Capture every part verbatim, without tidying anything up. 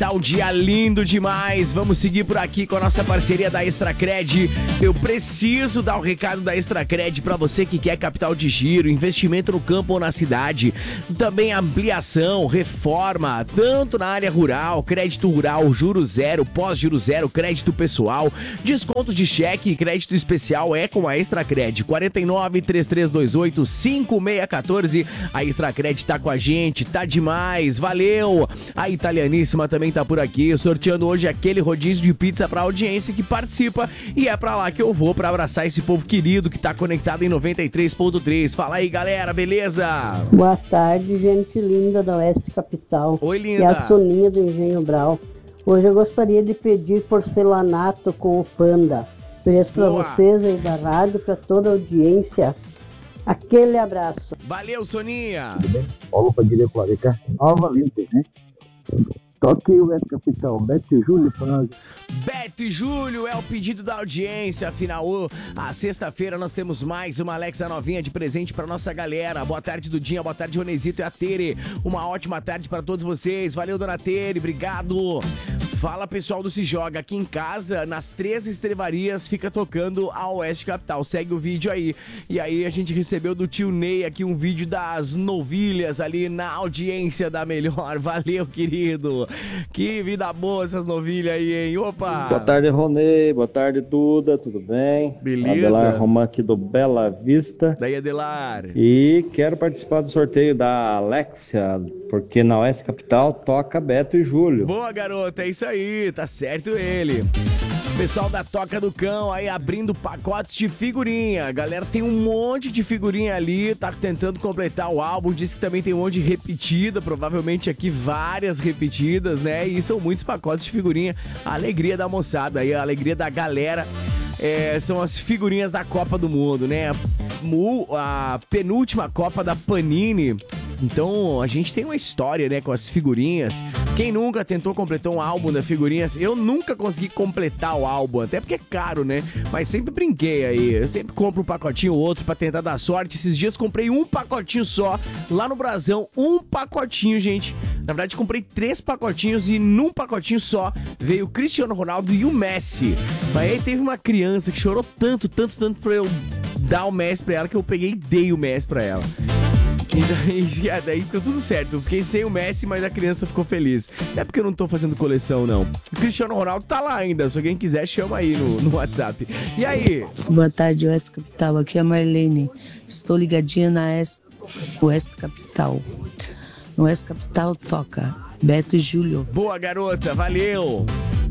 Tá um dia lindo demais. Vamos seguir por aqui com a nossa parceria da Extracred. Eu preciso dar o um recado da Extracred para você que quer capital de giro, investimento no campo ou na cidade. Também ampliação, reforma, tanto na área rural, crédito rural, juros zero, pós-juro zero, crédito pessoal, desconto de cheque e crédito especial é com a Extracred. quarenta e nove, trinta e três vinte e oito, cinquenta e seis quatorze. A Extracred tá com a gente, tá demais, valeu! A Italianíssima também tá por aqui, sorteando hoje aquele rodízio de pizza pra audiência que participa, e é pra lá que eu vou pra abraçar esse povo querido que tá conectado em noventa e três ponto três. Fala aí, galera, beleza? Boa tarde, gente linda da Oeste Capital. Oi, linda. É a Soninha do Engenho Brau. Hoje eu gostaria de pedir porcelanato com o Panda. Preço pra vocês aí da rádio, pra toda a audiência. Aquele abraço. Valeu, Soninha. Tudo bem? Paulo Padilha Clarica, Nova Linte, né? Toque o Oeste Capital, Beto e Júlio para nós. Beto e Júlio é o pedido da audiência. Afinal, a sexta-feira nós temos mais uma Alexa novinha de presente para nossa galera. Boa tarde, Dudinha. Boa tarde, Ronezito e a Tere. Uma ótima tarde para todos vocês. Valeu, dona Tere. Obrigado. Fala, pessoal do Se Joga. Aqui em casa, nas três estrevarias, fica tocando a Oeste Capital. Segue o vídeo aí. E aí a gente recebeu do tio Ney aqui um vídeo das novilhas ali na audiência da melhor. Valeu, querido. Que vida boa essas novilhas aí, hein? Opa! Boa tarde, Ronei. Boa tarde, Duda. Tudo bem? Beleza. Adelar Román aqui do Bela Vista. Daí, Adelar. E quero participar do sorteio da Alexia, porque na Oeste Capital toca Beto e Júlio. Boa, garota. É isso aí. Tá certo ele. Pessoal da Toca do Cão aí abrindo pacotes de figurinha. A galera tem um monte de figurinha ali, tá tentando completar o álbum. Diz que também tem um monte de repetida, provavelmente aqui várias repetidas, né? E são muitos pacotes de figurinha. A alegria da moçada aí, a alegria da galera. É, são as figurinhas da Copa do Mundo, né? A penúltima Copa da Panini. Então, a gente tem uma história, né, com as figurinhas. Quem nunca tentou completar um álbum das figurinhas? Eu nunca consegui completar o álbum, até porque é caro, né? Mas sempre brinquei aí. Eu sempre compro um pacotinho ou outro pra tentar dar sorte. Esses dias comprei um pacotinho só, lá no Brasão. Um pacotinho, gente. Na verdade, comprei três pacotinhos e num pacotinho só veio o Cristiano Ronaldo e o Messi. Mas aí teve uma criança que chorou tanto, tanto, tanto pra eu dar o Messi pra ela, que eu peguei e dei o Messi pra ela. E daí, daí ficou tudo certo. Eu fiquei sem o Messi, mas a criança ficou feliz. Não é porque eu não tô fazendo coleção, não. O Cristiano Ronaldo tá lá ainda. Se alguém quiser, chama aí no, no WhatsApp. E aí? Boa tarde, Oeste Capital. Aqui é a Marlene. Estou ligadinha na Oeste Capital. No Oeste Capital toca Beto e Júlio. Boa, garota. Valeu.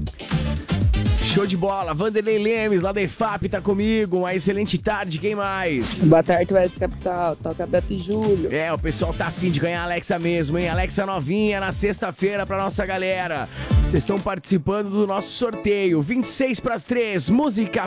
Show de bola. Vanderlei Lemes, lá da E F A P, tá comigo. Uma excelente tarde. Quem mais? Boa tarde, Oeste Capital. Toca Beto e Júlio. É, o pessoal tá afim de ganhar a Alexa mesmo, hein? Alexa novinha na sexta-feira pra nossa galera. Vocês estão participando do nosso sorteio. vinte e seis pras três, música